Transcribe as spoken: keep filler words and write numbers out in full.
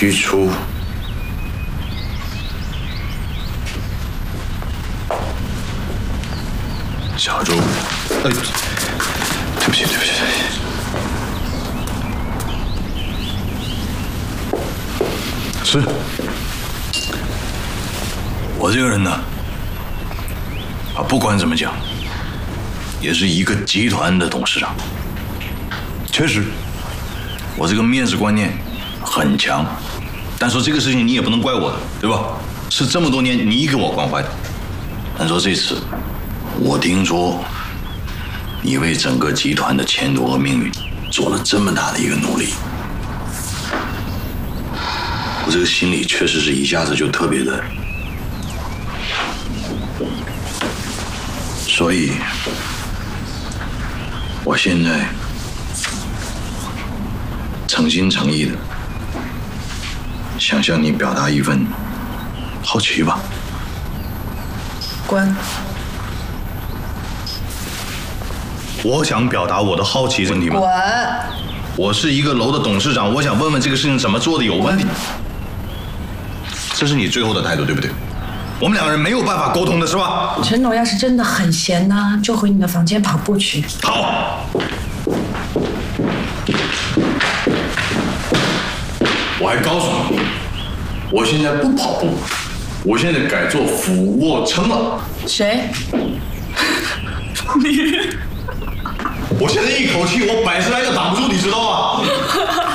玉初，小周，哎，对不起，对不起。是，我这个人呢，啊，不管怎么讲，也是一个集团的董事长。确实，我这个面子观念很强，但说这个事情你也不能怪我的，对吧？是这么多年你给我惯坏的。但说这次，我听说你为整个集团的前途和命运做了这么大的一个努力，我这个心里确实是一下子就特别的，所以，我现在诚心诚意的想向你表达一份好奇吧。 关， 我想表达我的好奇问题吗？ 滚！ 我是一个楼的董事长，我想问问这个事情怎么做的有问题。这是你最后的态度，对不对？我们两个人没有办法沟通的是吧？ 陈总要是真的很闲呢，就回你的房间跑步去。 好。我还告诉你，我现在不跑步，我现在改做俯卧撑了。 谁？ 你？我现在一口气，我百十来个挡不住，你知道吗？